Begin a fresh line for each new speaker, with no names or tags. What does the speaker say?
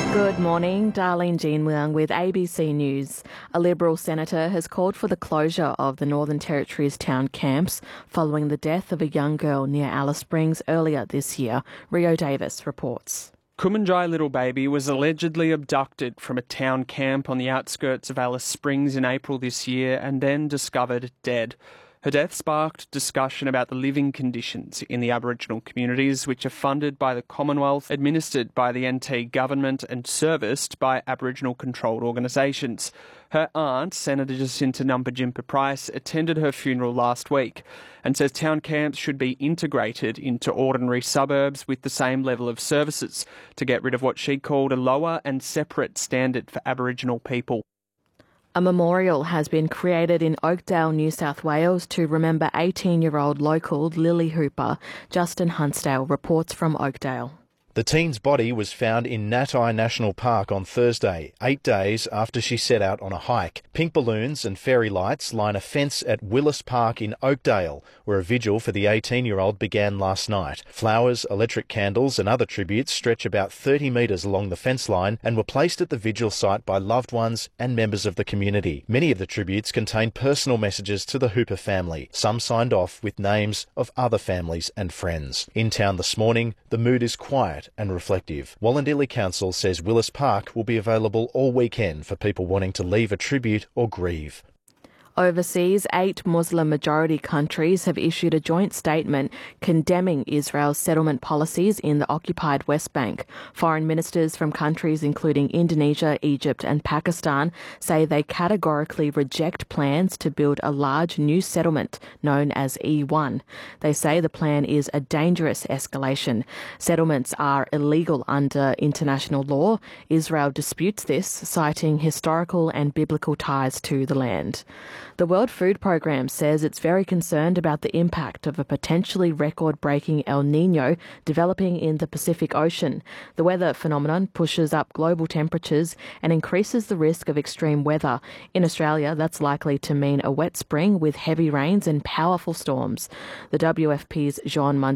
Good morning, Darlene Jean Leung with ABC News. A Liberal senator has called for the closure of the Northern Territory's town camps following the death of a young girl near Alice Springs earlier this year. Rio Davis reports.
Kumanjai Little Baby was allegedly abducted from a town camp on the outskirts of Alice Springs in April this year and then discovered dead. Her death sparked discussion about the living conditions in the Aboriginal communities, which are funded by the Commonwealth, administered by the NT government and serviced by Aboriginal-controlled organisations. Her aunt, Senator Jacinta Nampijinpa-Price, attended her funeral last week and says town camps should be integrated into ordinary suburbs with the same level of services to get rid of what she called a lower and separate standard for Aboriginal people.
A memorial has been created in Oakdale, New South Wales to remember 18-year-old local Lily Hooper. Justin Hunsdale reports from Oakdale.
The teen's body was found in Natai National Park on Thursday, 8 days after she set out on a hike. Pink balloons and fairy lights line a fence at Willis Park in Oakdale, where a vigil for the 18-year-old began last night. Flowers, electric candles and other tributes stretch about 30 metres along the fence line and were placed at the vigil site by loved ones and members of the community. Many of the tributes contain personal messages to the Hooper family, some signed off with names of other families and friends. In town this morning, the mood is quiet and reflective. Wallandilly Council says Willis Park will be available all weekend for people wanting to leave a tribute or grieve.
Overseas, 8 Muslim-majority countries have issued a joint statement condemning Israel's settlement policies in the occupied West Bank. Foreign ministers from countries including Indonesia, Egypt and Pakistan say they categorically reject plans to build a large new settlement known as E1. They say the plan is a dangerous escalation. Settlements are illegal under international law. Israel disputes this, citing historical and biblical ties to the land. The World Food Programme says it's very concerned about the impact of a potentially record-breaking El Niño developing in the Pacific Ocean. The weather phenomenon pushes up global temperatures and increases the risk of extreme weather. In Australia, that's likely to mean a wet spring with heavy rains and powerful storms. The WFP's Jean